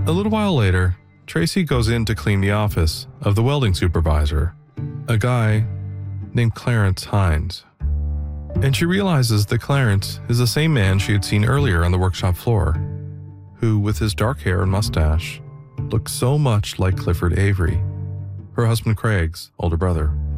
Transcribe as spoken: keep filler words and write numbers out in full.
A little while later, Tracy goes in to clean the office of the welding supervisor, a guy named Clarence Hines. And she realizes that Clarence is the same man she had seen earlier on the workshop floor, who, with his dark hair and mustache, looked so much like Clifford Avery, her husband Craig's older brother.